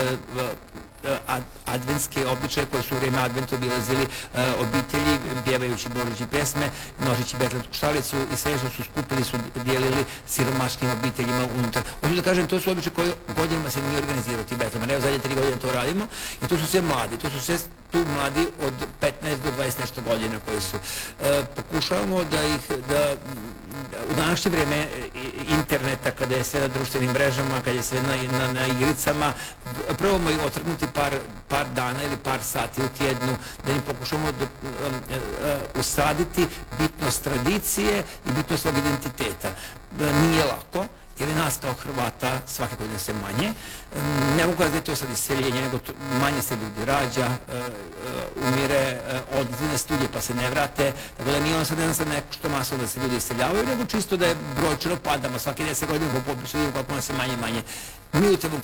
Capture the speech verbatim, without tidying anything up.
adventske običaje koje su u vreme adventa obilazili obitelji, pjevajući božićne pesme, nožeći betlehemsku šalicu i sve što su skupili su dijelili siromašnim obiteljima unutar. Hoću da kažem, to su običaje koje godinama se nije organizirao ti Betlehema. Evo, zadnje tri godine to radimo i to su sve mladi, to su sve tu mladi od petnaest do dvadeset nešto godina koji su. Pokušavamo da ih, da u današnje vreme interneta, kada je sve na društvenim mrežama, kada je sve na igricama, probamo ih otrgnuti par dana ili par sati u tjednu, da im pokušamo usaditi bitnost tradicije i bitnost svog identiteta. Nije lako, jer je nas kao Hrvata svake godine sve manje. Ne mogu da je to sad iseljenje, nego manje se ljudi rađa, umire, odlazi na studije pa se ne vrate, tako da nije on sad jedan sad neko što masovno da se ljudi iseljavaju, nego čisto da je brojčano padama svake deset godina po popisu vidimo kako nas je manje manje. Mi u temu